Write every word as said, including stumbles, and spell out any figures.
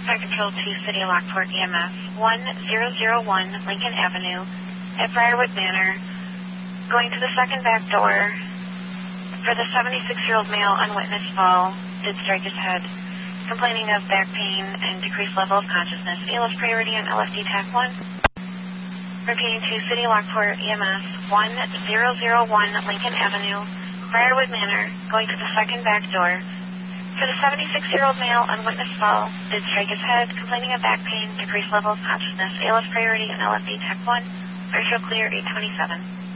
Side Control to City of Lockport E M S, one zero zero one Lincoln Avenue at Briarwood Manor, going to the second back door for the seventy-six-year-old male on witness fall, did strike his head, complaining of back pain and decreased level of consciousness. A L S priority on L F D TAC one. Repeating to City of Lockport E M S, one zero zero one Lincoln Avenue, Briarwood Manor, going to the second back door for the seventy-six-year-old male on witness fall, did strike his head, complaining of back pain, decreased level of consciousness. A L S priority on L F D TAC one. Ratio clear eight twenty-seven.